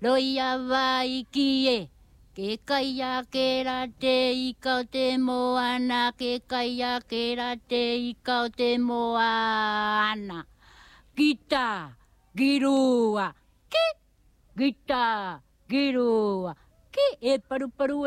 Loia vai ki e. Ke kaia ke ra te ika o te moana. Ke kaia ke ra te ika o te moana. Gita, girua, ki. Gita, girua, ki. E paru paru